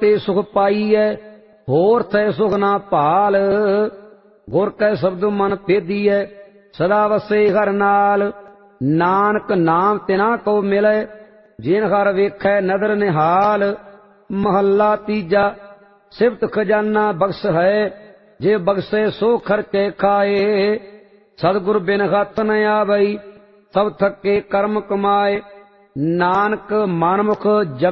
ते सुख पाईऐ, होर थे सुख ना भाल। गुर कै शब्द मन भेदीऐ, सदा वसे हर नाल। नानक नाम तिना को मिलै, जिन हर वेखै नदर निहाल। महला तीजा। सिफत खजाना बख्श है, जे बख्शे सो खर्चे खाए। सतगुर बिन हथ न आवई, सब थके कर्म कमाए। नानक मनमुख जग